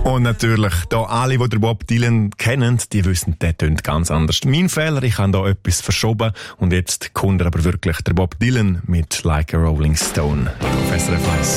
Und natürlich, da alle, die den Bob Dylan kennen, die wissen, der tönt ganz anders. Mein Fehler, ich habe da etwas verschoben und jetzt kommt er aber wirklich, der Bob Dylan mit Like a Rolling Stone auf SRF 1.